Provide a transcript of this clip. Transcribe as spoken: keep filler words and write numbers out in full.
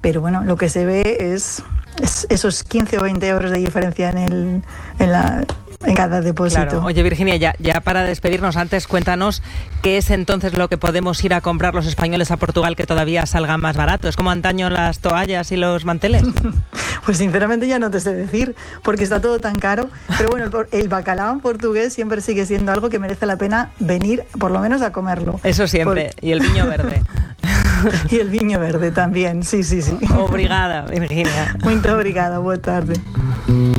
pero bueno, lo que se ve es, es esos quince o veinte euros de diferencia en, el, en la... en cada depósito. Claro. Oye, Virginia, ya, ya para despedirnos antes, cuéntanos qué es entonces lo que podemos ir a comprar los españoles a Portugal que todavía salga más barato. ¿Es como antaño las toallas y los manteles? Pues sinceramente ya no te sé decir, porque está todo tan caro. Pero bueno, el, el bacalao en portugués siempre sigue siendo algo que merece la pena venir, por lo menos, a comerlo. Eso siempre. Por... Y el viño verde. Y el viño verde también, sí, sí, sí. Obrigada, Virginia. Muito obrigada, boa tarde.